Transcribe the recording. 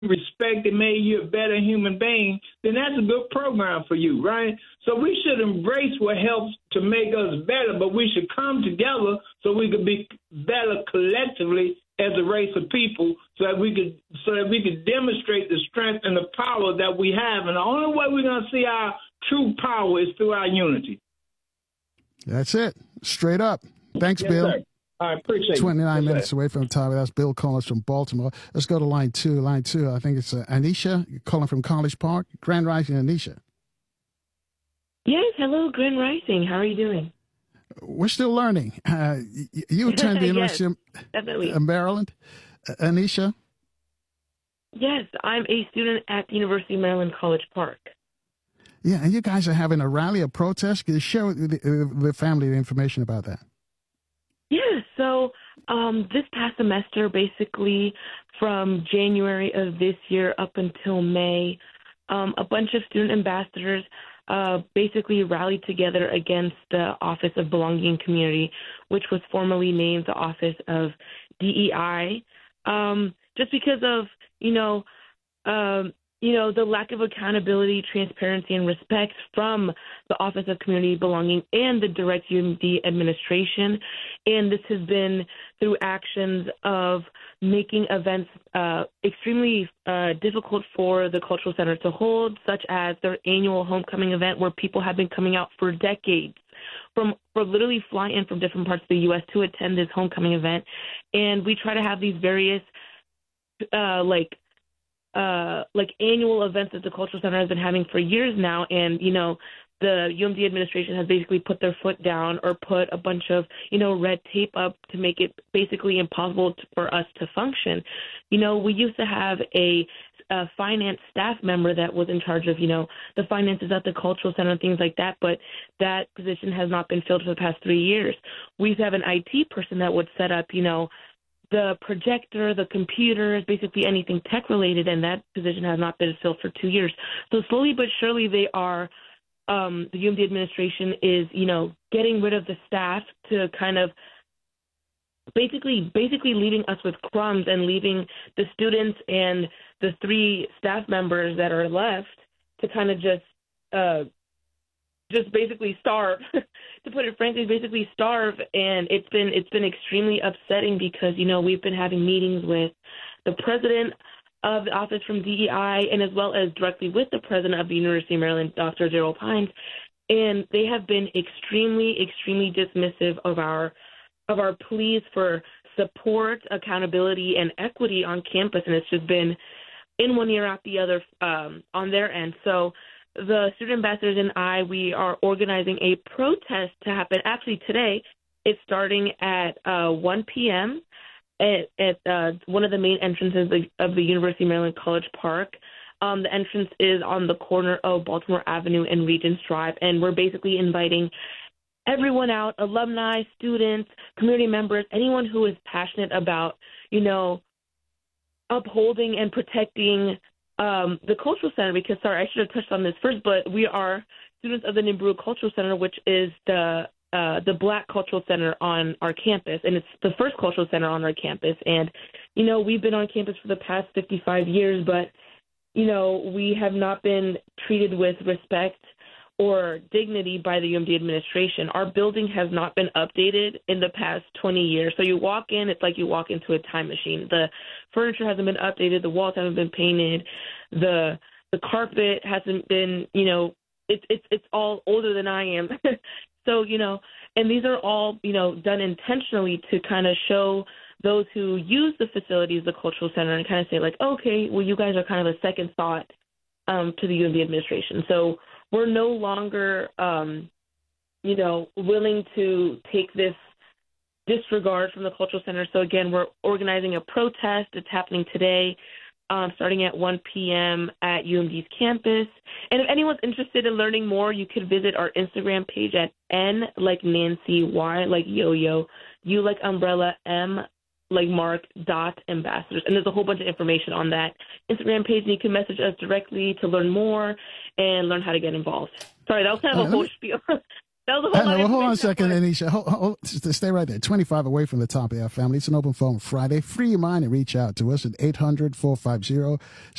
respected, made you a better human being, then that's a good program for you, right? So we should embrace what helps to make us better, but we should come together so we could be better collectively as a race of people, so that we could demonstrate the strength and the power that we have. And the only way we're going to see our true power is through our unity. That's it. Straight up. Thanks, Yes, Bill. sir. I appreciate it. 29 minutes away from time. That's Bill calling us from Baltimore. Let's go to line two. Line two, I think it's Anisha calling from College Park. Grand Rising, Anisha. Yes, hello, Grand Rising. How are you doing? We're still learning. You attend the University of Maryland, Anisha? Yes, I'm a student at the University of Maryland, College Park. Yeah, and you guys are having a rally, a protest. Can you share with the family the information about that? Yeah, so this past semester, basically from January of this year up until May, a bunch of student ambassadors basically rallied together against the Office of Belonging and Community, which was formerly named the Office of DEI, just because of, the lack of accountability, transparency, and respect from the Office of Community Belonging and the direct UMD administration. And this has been through actions of making events extremely difficult for the Cultural Center to hold, such as their annual homecoming event, where people have been coming out for decades for literally fly in from different parts of the U.S. to attend this homecoming event. And we try to have these various annual events that the Cultural Center has been having for years now. And, the UMD administration has basically put their foot down or put a bunch of, red tape up to make it basically impossible for us to function. We used to have a finance staff member that was in charge of, the finances at the Cultural Center and things like that, but that position has not been filled for the past 3 years. We used to have an IT person that would set up, the projector, the computers, basically anything tech related, and that position has not been filled for 2 years. So slowly but surely they are, the UMD administration is, getting rid of the staff to kind of basically leaving us with crumbs and leaving the students and the 3 staff members that are left to kind of just basically starve, to put it frankly, basically starve. And it's been extremely upsetting because, we've been having meetings with the president of the Office from DEI and as well as directly with the president of the University of Maryland, Dr. Daryl Pines. And they have been extremely, extremely dismissive of our pleas for support, accountability, and equity on campus. And it's just been in one ear out the other on their end. So the student ambassadors and we are organizing a protest to happen. Actually, today, it's starting at 1 p.m. at one of the main entrances of the University of Maryland College Park. The entrance is on the corner of Baltimore Avenue and Regents Drive, and we're basically inviting everyone out, alumni, students, community members, anyone who is passionate about, upholding and protecting the Cultural Center, because, sorry, I should have touched on this first, but we are students of the Nimbru Cultural Center, which is the Black Cultural Center on our campus, and it's the first cultural center on our campus. And, we've been on campus for the past 55 years, but, we have not been treated with respect or dignity by the UMD administration. Our building has not been updated in the past 20 years. So you walk in, it's like you walk into a time machine. The furniture hasn't been updated. The walls haven't been painted. The carpet hasn't been, it's all older than I am. So, and these are all, done intentionally to kind of show those who use the facilities, the Cultural Center, and kind of say like, okay, well, you guys are kind of a second thought to the UMD administration. So we're no longer, willing to take this disregard from the Cultural Center. So, again, we're organizing a protest. It's happening today, starting at 1 p.m. at UMD's campus. And if anyone's interested in learning more, you could visit our Instagram page at N like Nancy, Y like yo-yo, U like umbrella, M like Mark, .ambassadors. And there's a whole bunch of information on that Instagram page, and you can message us directly to learn more and learn how to get involved. Sorry, that was kind of a whole spiel. That was a whole lot Well, of hold on a information. second, Anisha. Stay right there. 25 away from the top of our family. It's an open phone Friday. Free your mind and reach out to us at 800-450